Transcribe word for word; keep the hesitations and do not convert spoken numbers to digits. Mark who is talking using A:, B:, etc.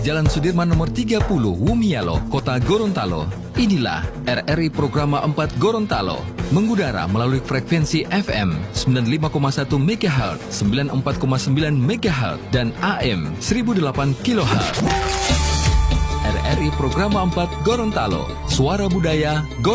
A: Jalan Sudirman nomor tiga puluh, Wumialo, Kota Gorontalo. Inilah R R I Programa empat Gorontalo, mengudara melalui frekuensi F M sembilan puluh lima koma satu megahertz, sembilan puluh empat koma sembilan megahertz, dan A M seribu delapan kilohertz. R R I Programa empat Gorontalo, suara budaya Gorontalo.